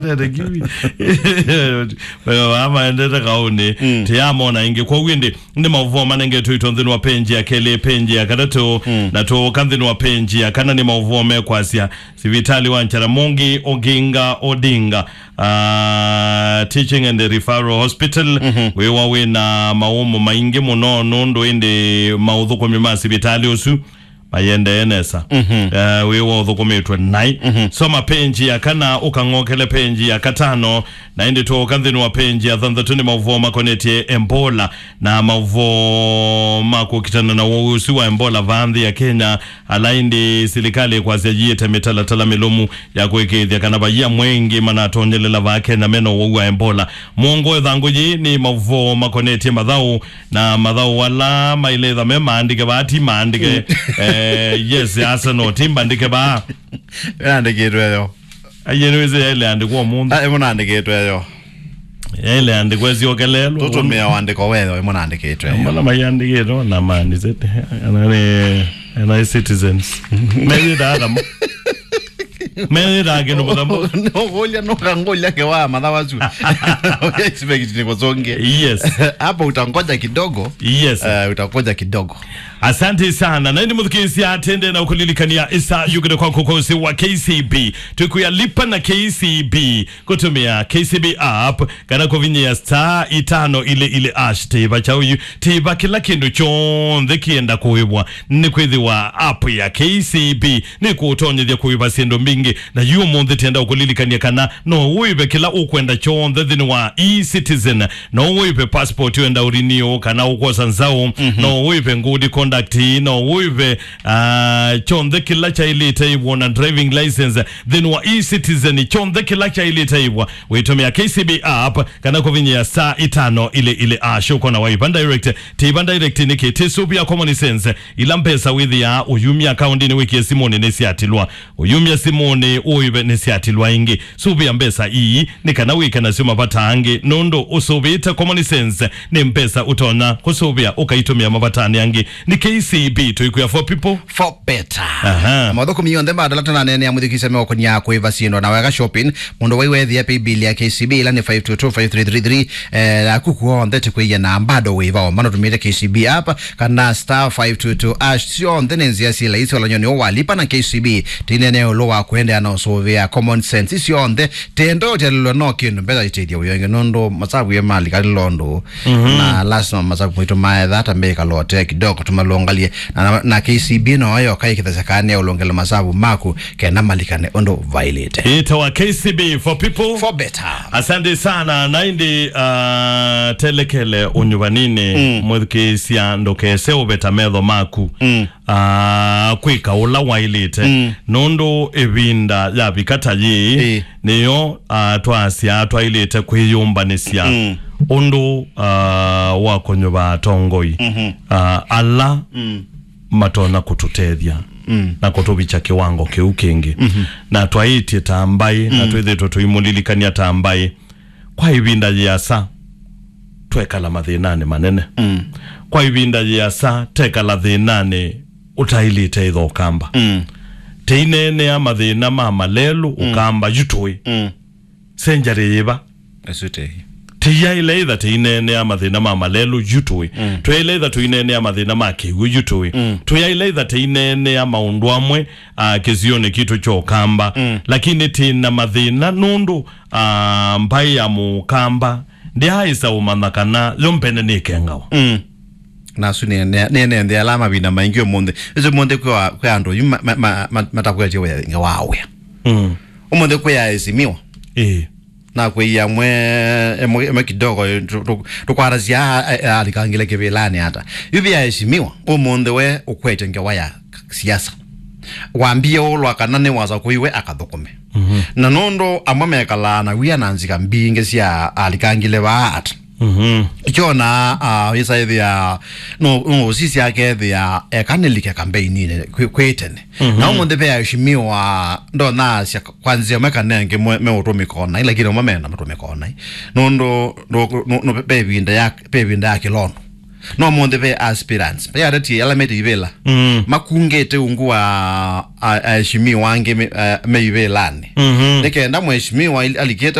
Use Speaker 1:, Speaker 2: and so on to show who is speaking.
Speaker 1: ama endete kauni tiyamona inge kwa windi ndi mauvoma nenge tuitonzini wa penji ya kele penji ya kadato na to kanzini wa penji ya kana ni mauvome kwa siya Sivitali Wanchara Mungi Oginga Odinga Teaching and Referral Hospital wewa wina maumu maingi muno nundo indi maudhuko mima Sivitali usu mayende enesa wewa udhukumitwe nai soma penji ya kana ukangokele penji ya katano na indi to kanzini wa penji ya dhandhatuni mauvoma koneti Ebola na mauvoma kukitana na usi wa Ebola vandhi ya Kenya ala indi silikali kwa ziyajite mitala tala milumu ya kuekezi ya kanabaya mwengi manatonyelela va Kenya meno wa Ebola mwongo dhanguji ni mauvoma koneti madhau na madhau wala maileza mema andike baati maandike yes asa no timba ndike ba
Speaker 2: andiketwe yo
Speaker 1: ayenweze ile andikuwa mundu
Speaker 2: emona andiketwe yo
Speaker 1: ile andikwe okelelo
Speaker 2: tutumia wandiko wewe emona andiketwe yo
Speaker 1: mbona mayandiketo na mani zete ana citizens maybe daadam maybe daageno badambo
Speaker 2: no kangolia ke wa madhawazu expect ni kuzonge
Speaker 1: yes
Speaker 2: hapo utangoja kidogo
Speaker 1: yes
Speaker 2: utangoja kidogo.
Speaker 1: Asante sana na ndi mudhikisi atende na ukulilikania isa yugede kwa kukosi wa KCB tukuyalipa na KCB kutumia KCB app kana kuvinye ya star itano ile ash tiba chauyu tiba kila kindu chonde kienda kuwibwa ni kwithiwa app ya KCB ni kutonye dhia kuwiba siendo mbingi na yu mwonde tienda ukulilikania kana no uibe kila ukwenda chonde dhini wa e-citizen no uibe passport uenda urinio kana ukosa nzao no uibe ngudi no uive chonde kila cha ilita ibwa na driving license then wa e-citizen chonde kila cha ilita ibwa uitomea KCB app kana kuvinye ya saa itano ile ashuko na waiban direct tiban direct ni kiti subi ya common sense ila mpesa withi ya uyumi account ni wiki ya simone nesiatilwa uyumi ya simone uive nesiatilwa ingi subi ya mpesa ii ni kana wika na suma patangi nondo usubi ita common sense ni mpesa utona kusubia ukaitumia mabatani yangi ni KCB tuikuya for people
Speaker 2: for better madoko miyonde madalata na nene ya mudhikisa mewako nyako ivasino na wega shopping mundo waiwethi ya paybill ya KCB ila ni 5225333 la kukuwa ondete kwa iya na ambado waiva wa mano tumite KCB hapa kana star 522 ash sio ndene nzia sila isi wala nyoni walipa na KCB tinene ulowa kuende ya naosovia common sense sio onde tendo jalilo no kinu mbeza itidia uyonge nondo masabu ya mali kalilondo na lasma masabu mwito mae dhata mbeka lote kidogo tumalongalie na KCB no ayo kai kitazakane ulongela masabu maku kena malikane ondo violate
Speaker 1: ita wa KCB for people
Speaker 2: for better.
Speaker 1: Asante sana na indi telekele unyubanini mwithikisia ndokese ubeta medho maku kwika ula wailite nondo evinda ya vikata yi niyo tuasia tuailite kwiyumbanisia ondo wako nyuba tongoi ala matona kututethia na kutubicha kiwango kiu kingi na twaitie tambai na twithe tuimulilikania tambai kwa ibinda ya sa twekala mathinane manene kwa ibinda ya sa tekala thinane utailite itho kamba teinene ya mathina mama lelu ukamba yutui senjari yiba
Speaker 2: esute
Speaker 1: tiya ile itha teinene ya mathina mama lelu yutui tuya itha tuinene ya mathina make yutui tuya ile itha teinene ya maundu amwe kizione kitu cho kamba lakini tina mathina nundu mbai ya mukamba ndi haisa umanakana yompene nikengawa
Speaker 2: nasu nene ndi alama bina maingi omonde ezo monde kwa ando matakwa jewe ngawawe omonde kwa ya esimiwa na kwa ya mwe kidogo tukwarazia alikangile kebelani hata yubi ya esimiwa omonde we ukwete ngawaya siasa waambie olwa kanane waza kuiwe akathokome na nondo amamekala na wia nanzika mbinge sia alikangile baat ikiona yesa ya no sisi yake ya kanelike campaign ni kwetene na umonde pe yashimiwa ndo na sia kwanzia mekanenge me utomikona ila kile mama na utomikona nondo no pebinda yake lono no monde be aspirants be arati element ibela makungete ungu wa heshimiwa wange me ibelane neke enda mheshimiwa aligeta